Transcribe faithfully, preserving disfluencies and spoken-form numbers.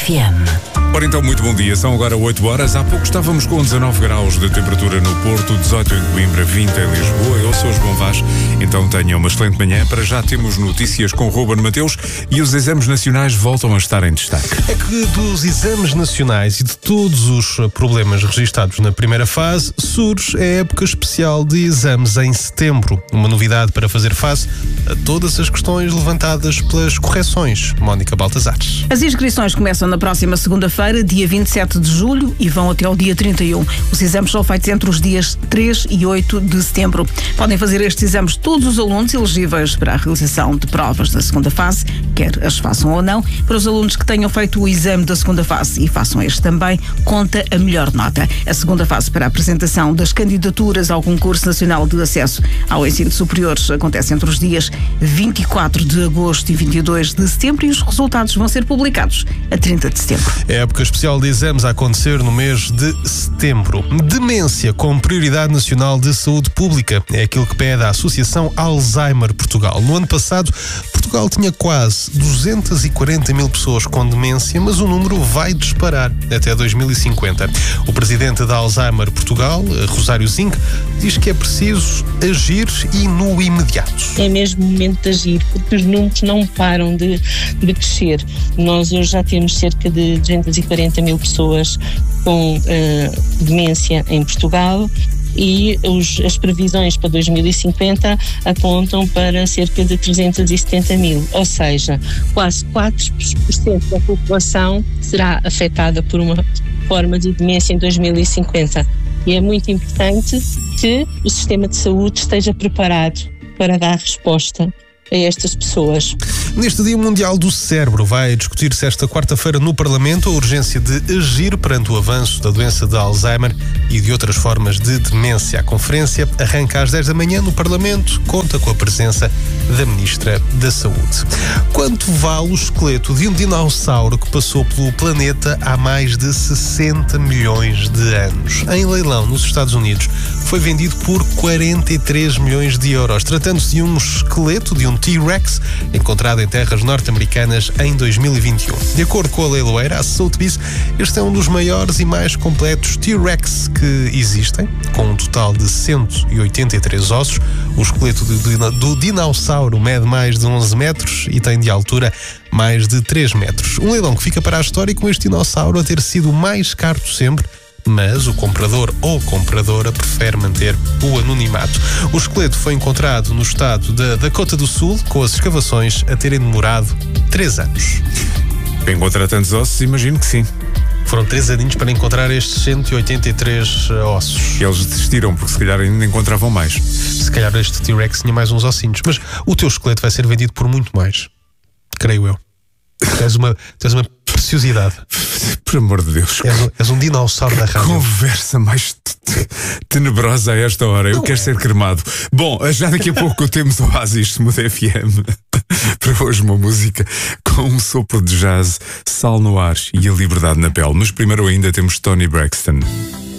F M. Ora então, muito bom dia. São agora oito horas. Há pouco estávamos com dezanove graus de temperatura no Porto, dezoito em Coimbra, vinte em Lisboa. Eu sou o João Vaz. Então tenham uma excelente manhã. Para já temos notícias com Ruben Mateus e os exames nacionais voltam a estar em destaque. É que dos exames nacionais e de todos os problemas registados na primeira fase, surge a época especial de exames em setembro. Uma novidade para fazer face a todas as questões levantadas pelas correções. Mónica Baltasares. As inscrições começam na próxima segunda-feira, dia vinte e sete de julho, e vão até ao dia trinta e um. Os exames são feitos entre os dias três e oito de setembro. Podem fazer estes exames todos os alunos elegíveis para a realização de provas da segunda fase, quer as façam ou não. Para os alunos que tenham feito o exame da segunda fase e façam este também, conta a melhor nota. A segunda fase para a apresentação das candidaturas ao Concurso Nacional de Acesso ao Ensino Superior acontece entre os dias vinte e quatro de agosto e vinte e dois de setembro, e os resultados vão ser publicados a trinta de setembro. É a época especial de exames a acontecer no mês de setembro. Demência como prioridade nacional de saúde pública é aquilo que pede a Associação Alzheimer Portugal. No ano passado, Portugal tinha quase duzentas e quarenta mil pessoas com demência, mas o número vai disparar até dois mil e cinquenta. O presidente da Alzheimer Portugal, Rosário Zinck, diz que é preciso agir e no imediato. É mesmo momento de agir, porque os números não param de, de crescer. Nós hoje já temos cerca de duzentas e quarenta mil pessoas com uh, demência em Portugal, e os, as previsões para dois mil e cinquenta apontam para cerca de trezentas e setenta mil, ou seja, quase quatro por cento da população será afetada por uma forma de demência em dois mil e cinquenta. E é muito importante que o sistema de saúde esteja preparado para dar resposta a estas pessoas. Neste Dia Mundial do Cérebro, vai discutir-se esta quarta-feira no Parlamento a urgência de agir perante o avanço da doença de Alzheimer e de outras formas de demência. A conferência arranca às dez da manhã no Parlamento, conta com a presença da Ministra da Saúde. Quanto vale o esqueleto de um dinossauro que passou pelo planeta há mais de sessenta milhões de anos? Em leilão nos Estados Unidos, foi vendido por quarenta e três milhões de euros. Tratando-se de um esqueleto de um T-Rex encontrado em terras norte-americanas em dois mil e vinte e um. De acordo com a leiloeira, a Sotheby's, este é um dos maiores e mais completos T-Rex que existem, com um total de cento e oitenta e três ossos. O esqueleto do, do dinossauro mede mais de onze metros e tem de altura mais de três metros. Um leilão que fica para a história com este dinossauro a ter sido o mais caro de sempre, mas o comprador ou compradora prefere manter o anonimato. O esqueleto foi encontrado no estado da Dakota do Sul, com as escavações a terem demorado três anos. Para encontrar tantos ossos, imagino que sim. Foram três aninhos para encontrar estes cento e oitenta e três ossos. E eles desistiram, porque se calhar ainda encontravam mais. Se calhar este T-Rex tinha mais uns ossinhos. Mas o teu esqueleto vai ser vendido por muito mais, creio eu. Tens uma, tens uma preciosidade. Por amor de Deus. És um, és um dinossauro da rádio. Conversa mais tenebrosa a esta hora. Eu Não quero é. ser cremado. Bom, já daqui a pouco temos o Oasis Smooth F M. Para hoje uma música com um sopro de jazz, sal no ar e a liberdade na pele. Mas primeiro ainda temos Toni Braxton.